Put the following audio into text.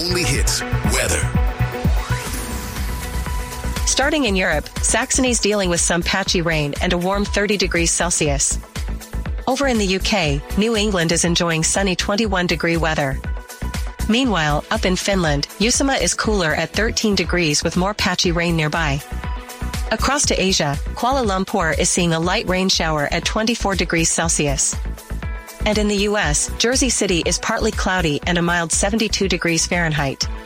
only hits, weather. Starting in Europe, Saxony's dealing with some patchy rain and a warm 30 degrees Celsius. Over in the UK, New England is enjoying sunny 21-degree weather. Meanwhile, up in Finland, Uusimaa is cooler at 13 degrees with more patchy rain nearby. Across to Asia, Kuala Lumpur is seeing a light rain shower at 24 degrees Celsius. And in the US, Jersey City is partly cloudy and a mild 72 degrees Fahrenheit.